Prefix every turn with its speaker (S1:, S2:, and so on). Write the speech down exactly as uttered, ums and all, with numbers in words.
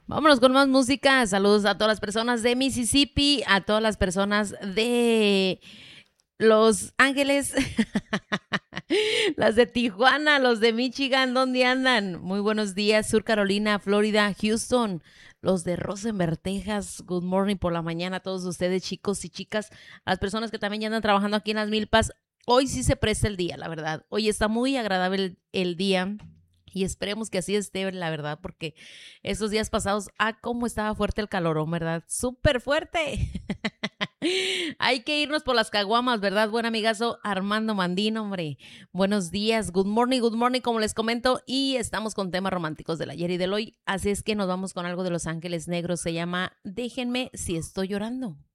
S1: Vámonos con más música. Saludos a todas las personas de Mississippi, a todas las personas de Los Ángeles, las de Tijuana, los de Michigan, ¿dónde andan? Muy buenos días, Sur Carolina, Florida, Houston, los de Rosenberg, Texas. Good morning por la mañana a todos ustedes, chicos y chicas, a las personas que también ya andan trabajando aquí en Las Milpas. Hoy sí se presta el día, la verdad. Hoy está muy agradable el, el día. Y esperemos que así esté, la verdad, porque estos días pasados, ah, cómo estaba fuerte el calorón, ¿verdad? Súper fuerte. Hay que irnos por las caguamas, ¿verdad? Buen amigazo Armando Mandino, hombre. Buenos días, good morning, good morning, como les comento. Y estamos con temas románticos del ayer y del hoy. Así es que nos vamos con algo de Los Ángeles Negros. Se llama Déjenme si estoy llorando.